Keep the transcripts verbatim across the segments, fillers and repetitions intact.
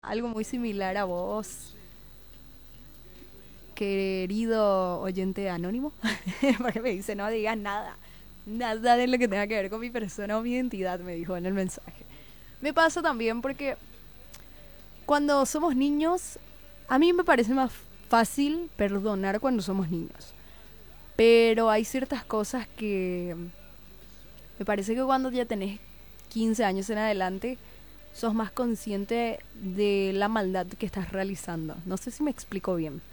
Algo muy similar a vos, querido oyente anónimo, porque me dice, no digas nada, nada de lo que tenga que ver con mi persona o mi identidad, me dijo en el mensaje. Me pasa también porque cuando somos niños, a mí me parece más fácil perdonar cuando somos niños, pero hay ciertas cosas que me parece que cuando ya tenés quince años en adelante, sos más consciente de la maldad que estás realizando. No sé si me explico bien.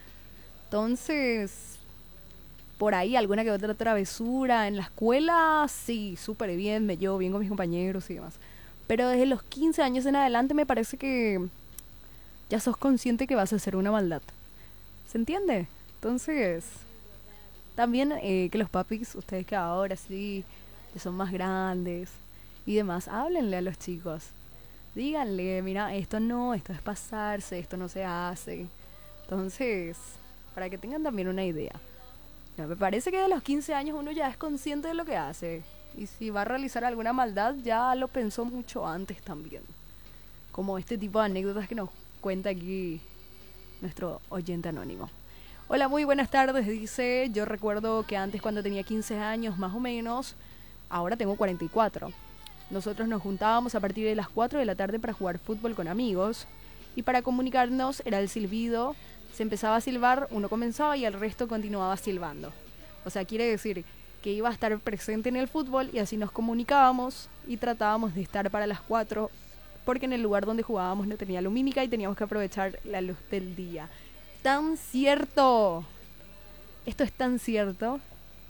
Entonces, por ahí alguna que otra travesura en la escuela, sí, súper bien, me llevo bien con mis compañeros y demás. Pero desde los quince años en adelante me parece que ya sos consciente que vas a hacer una maldad. ¿Se entiende? Entonces, también eh, que los papis, ustedes que ahora sí, que son más grandes y demás, háblenle a los chicos. Díganle, mira, esto no, esto es pasarse, esto no se hace. Entonces, para que tengan también una idea. Ya, me parece que de los quince años uno ya es consciente de lo que hace. Y si va a realizar alguna maldad, ya lo pensó mucho antes también. Como este tipo de anécdotas que nos cuenta aquí nuestro oyente anónimo. Hola, muy buenas tardes, dice. Yo recuerdo que antes cuando tenía quince años más o menos, ahora tengo cuarenta y cuatro. Nosotros nos juntábamos a partir de las cuatro de la tarde para jugar fútbol con amigos. Y para comunicarnos era el silbido. Se empezaba a silbar, uno comenzaba y el resto continuaba silbando. O sea, quiere decir que iba a estar presente en el fútbol y así nos comunicábamos y tratábamos de estar para las cuatro porque en el lugar donde jugábamos no tenía lumínica y teníamos que aprovechar la luz del día. ¡Tan cierto! Esto es tan cierto.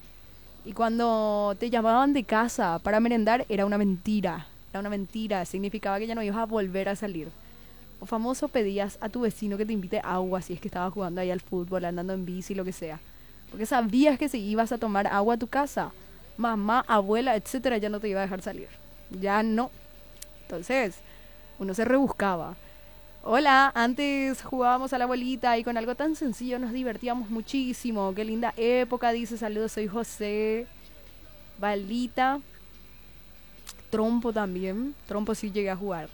Y cuando te llamaban de casa para merendar era una mentira. Era una mentira, significaba que ya no ibas a volver a salir. O famoso pedías a tu vecino que te invite agua si es que estabas jugando ahí al fútbol, andando en bici, lo que sea. Porque sabías que si ibas a tomar agua a tu casa, mamá, abuela, etcétera, ya no te iba a dejar salir. Ya no. Entonces, uno se rebuscaba. Hola, antes jugábamos a la bolita y con algo tan sencillo nos divertíamos muchísimo. Qué linda época, dice, saludos, soy José. Balita, trompo también. Trompo sí llegué a jugar.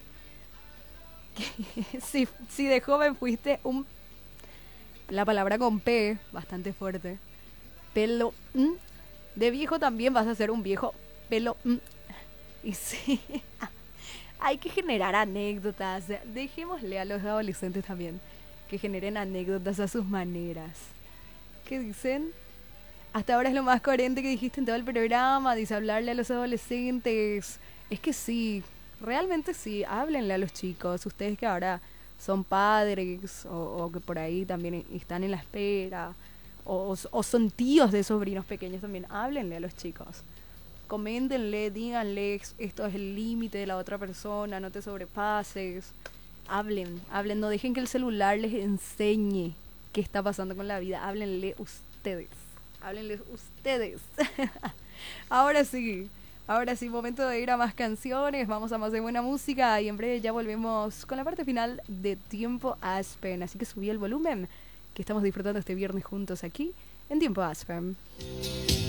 si, si de joven fuiste un... La palabra con P, bastante fuerte. Pelo... mm, de viejo también vas a ser un viejo pelo... mm. Y sí, hay que generar anécdotas. Dejémosle a los adolescentes también que generen anécdotas a sus maneras. ¿Qué dicen? Hasta ahora es lo más coherente que dijiste en todo el programa. Dice hablarle a los adolescentes. Es que sí, realmente sí. Háblenle a los chicos. Ustedes que ahora son padres o, o que por ahí también están en la espera. O, o son tíos de sobrinos pequeños también. Háblenle a los chicos. Coméntenle, díganle, esto es el límite de la otra persona, no te sobrepases. Hablen, hablen, no dejen que el celular les enseñe qué está pasando con la vida. Háblenle ustedes. Háblenles ustedes. Ahora sí, ahora sí, momento de ir a más canciones, vamos a más de buena música y en breve ya volvemos con la parte final de Tiempo Aspen. Así que subí el volumen, que estamos disfrutando este viernes juntos aquí en Tiempo Aspen.